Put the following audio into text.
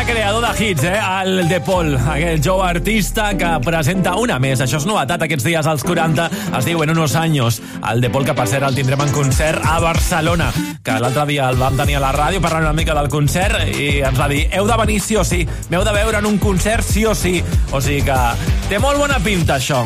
creador de hits, el De Paul, aquest jove artista que presenta una més. Això és novetat aquests dies als 40. Es diu En unos años. El De Paul, que per cert el tindrem en concert a Barcelona, que l'altre dia el vam tenir a la ràdio parlant una mica del concert i ens va dir, heu de venir sí o sí, m'heu de veure en un concert sí o sí. O sigui que té molt bona pinta, això.